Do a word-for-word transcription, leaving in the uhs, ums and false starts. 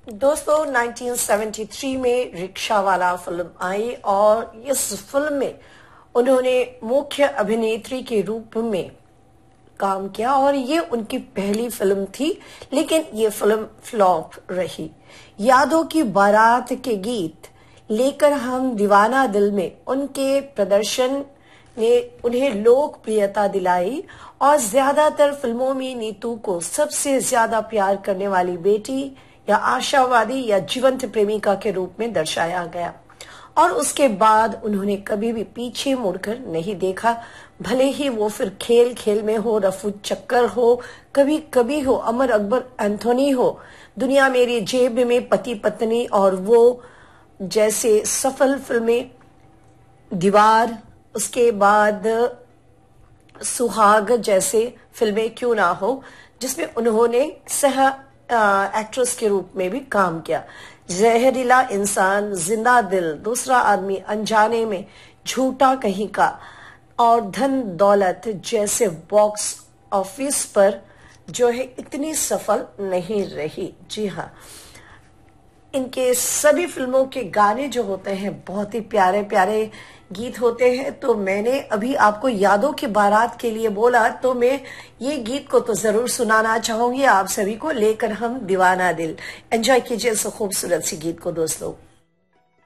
दोस्तों उन्नीस सौ तिहत्तर में रिक्शा वाला फिल्म आई और इस फिल्म में उन्होंने मुख्य अभिनेत्री के रूप में काम किया और ये उनकी पहली फिल्म थी, लेकिन ये फिल्म फ्लॉप रही। यादों की बारात के गीत लेकर हम दीवाना दिल में उनके प्रदर्शन ने उन्हें लोकप्रियता दिलाई और ज्यादातर फिल्मों में नीतू को सबसे ज्यादा प्यार करने वाली बेटी या आशावादी या जीवंत प्रेमिका के रूप में दर्शाया गया और उसके बाद उन्होंने कभी भी पीछे मुड़कर नहीं देखा। भले ही वो फिर खेल खेल में हो, रफू चक्कर हो, कभी कभी हो, अमर अकबर एंथोनी हो, दुनिया मेरी जेब में, पति पत्नी और वो जैसे सफल फिल्में, दीवार, उसके बाद सुहाग जैसे फिल्में क्यों ना हो, जिसमें उन्होंने सह एक्ट्रेस के रूप में भी काम किया। जहरीला इंसान, जिंदा दिल, दूसरा आदमी, अनजाने में, झूठा कहीं का और धन दौलत जैसे बॉक्स ऑफिस पर जो है इतनी सफल नहीं रही। जी हाँ, इनके सभी फिल्मों के गाने जो होते हैं बहुत ही प्यारे प्यारे गीत होते हैं। तो मैंने अभी आपको यादों की बारात के लिए बोला, तो मैं ये गीत को तो जरूर सुनाना चाहूंगी आप सभी को, लेकर हम दीवाना दिल। एंजॉय कीजिए इस खूबसूरत सी गीत को दोस्तों।